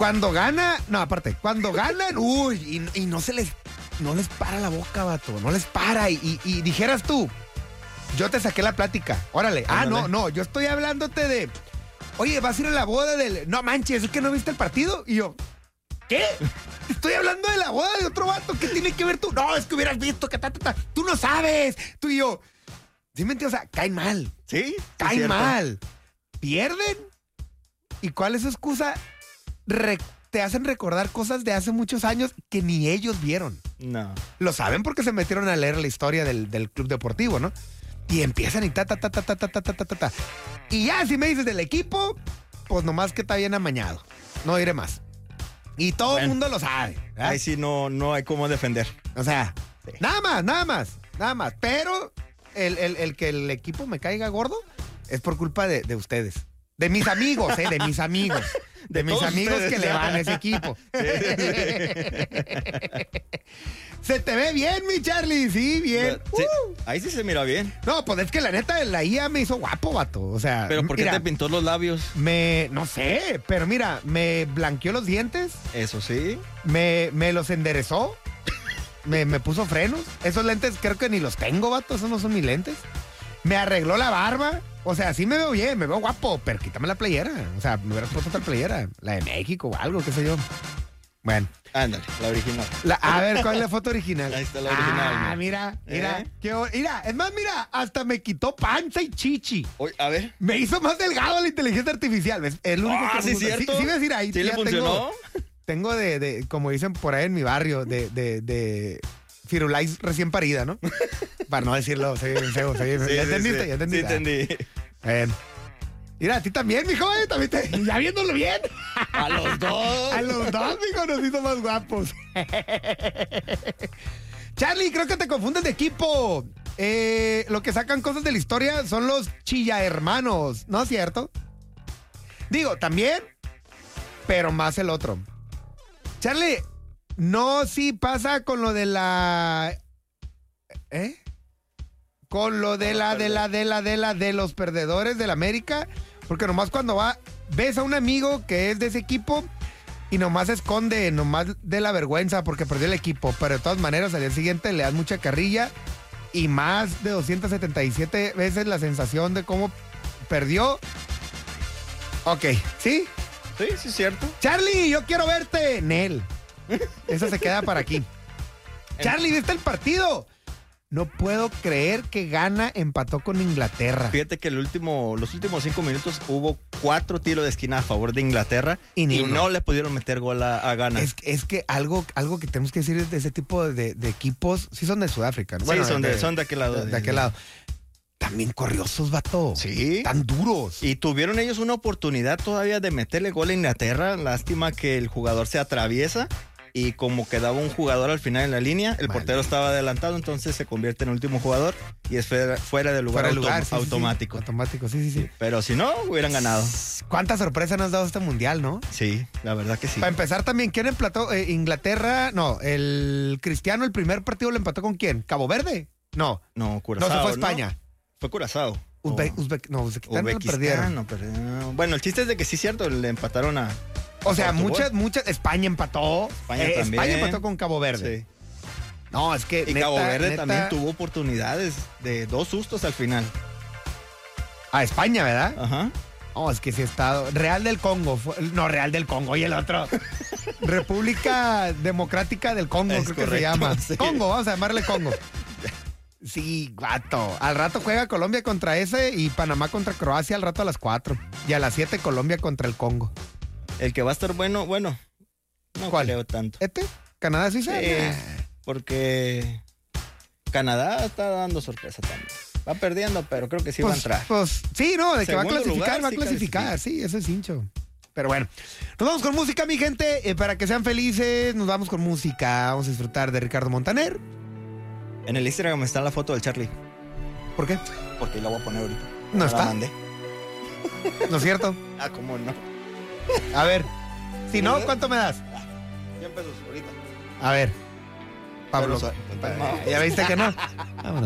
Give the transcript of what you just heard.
Cuando gana, no, aparte, cuando ganan, uy, y no les para la boca, vato, no les para. Y dijeras tú, yo te saqué la plática, órale. No, yo estoy hablándote de, oye, vas a ir a la boda del, no manches, ¿es que no viste el partido? Y yo, ¿qué? Estoy hablando de la boda de otro vato, ¿qué tiene que ver tú? No, es que hubieras visto que tú no sabes. Tú y yo, ¿sí me entiendes? O sea, caen mal. Sí, caen mal. Pierden. ¿Y cuál es su excusa? Te hacen recordar cosas de hace muchos años que ni ellos vieron. No. Lo saben porque se metieron a leer la historia del club deportivo, ¿no? Y empiezan y Y ya, si me dices del equipo, pues nomás que está bien amañado. No diré más. Y todo el mundo lo sabe. ¿verdad? Ahí sí no hay cómo defender. O sea, sí. Nada más. Pero el que el equipo me caiga gordo es por culpa de ustedes. De mis amigos, de mis amigos. De mis amigos ustedes, que le van a ese equipo. Sí. Se te ve bien, mi Charlie, sí, bien. Sí, ahí sí se mira bien. No, pues es que la neta, la IA me hizo guapo, vato. O sea, ¿pero por qué te pintó los labios? No sé, pero mira, me blanqueó los dientes. Eso sí. Me los enderezó. me puso frenos. Esos lentes creo que ni los tengo, vato. Esos no son mis lentes. Me arregló la barba. O sea, sí me veo bien, me veo guapo, pero quítame la playera. O sea, me hubieras puesto otra playera. La de México o algo, qué sé yo. Bueno. Ándale, la original. A ver, ¿cuál es la foto original? Ahí está la original. Mira. Mira, es más, mira, hasta me quitó panza y chichi. Oye, a ver. Me hizo más delgado la inteligencia artificial. Es lo único que sí, cierto. Sí, voy a decir ahí. ¿Sí le funcionó? Tengo de, como dicen por ahí en mi barrio, de Firulais recién parida, ¿no? Para no decirlo, soy bien feo. ¿Ya entendiste? Ya entendí. Sí, entendí. Mira, a ti también, mijo, también ya viéndolo bien. A los dos. A los dos, mijo, nos hizo más guapos. Charlie, creo que te confundes de equipo. Lo que sacan cosas de la historia son los chilla hermanos, ¿no es cierto? Digo, también, pero más el otro. Charlie, no, sí pasa con lo de la... Con lo de de los perdedores del América, porque nomás cuando ves a un amigo que es de ese equipo y nomás se esconde, nomás de la vergüenza porque perdió el equipo, pero de todas maneras al día siguiente le das mucha carrilla y más de 277 veces la sensación de cómo perdió. Ok, ¿sí? Sí, es cierto. Charlie, yo quiero verte, Nel. Eso se queda para aquí. Charlie, ¿viste el partido? No puedo creer que Ghana empató con Inglaterra. Fíjate que los últimos 5 minutos hubo 4 tiros de esquina a favor de Inglaterra y no le pudieron meter gol a Ghana. Es que algo que tenemos que decir de ese tipo de equipos, sí son de Sudáfrica, ¿no? Sí, bueno, son de aquel lado. De aquel lado. También corriosos, vato. Sí. Tan duros. Y tuvieron ellos una oportunidad todavía de meterle gol a Inglaterra. Lástima que el jugador se atraviesa. Y como quedaba un jugador al final en la línea, el portero estaba adelantado, entonces se convierte en el último jugador y es fuera de lugar, automático. Automático, sí. Pero si no, hubieran ganado. ¿Cuánta sorpresa nos ha dado este mundial, no? Sí, la verdad que sí. Para empezar también, ¿quién empató? Inglaterra, no, el Cristiano, el primer partido lo empató ¿con quién? ¿Cabo Verde? No, Curazao. No, se fue a España. ¿No? Fue Curazao. Uzbekistán lo perdieron. Bueno, el chiste es de que sí es cierto, le empataron a... O sea, muchas. España empató. España empató con Cabo Verde. Sí. No, es que. Y Cabo Verde también tuvo oportunidades de 2 sustos al final. A España, ¿verdad? Ajá. No, es que sí ha estado. Real del Congo. Real del Congo y el otro. República Democrática del Congo, creo que se llama. Sí. Congo, vamos a llamarle Congo. Sí, gato. Al rato juega Colombia contra ese y Panamá contra Croacia al rato a las 4. Y a las 7 Colombia contra el Congo. El que va a estar bueno, no ¿cuál? Creo tanto. ¿Canadá sí sabe? Sí, porque Canadá está dando sorpresa también. Va perdiendo, pero creo que sí va a entrar. Sí, no, de que va a clasificar, lugar, clasificar. Sí, eso es hincho. Pero bueno, nos vamos con música, mi gente. Para que sean felices, nos vamos con música. Vamos a disfrutar de Ricardo Montaner. En el Instagram está la foto del Charlie. ¿Por qué? Porque la voy a poner ahorita. No está. La mandé. ¿No es cierto? ¿Cómo no? A ver, si no, ¿cuánto me das? 100 pesos ahorita. A ver, Pablo. ¿Ya viste que no? Vámonos.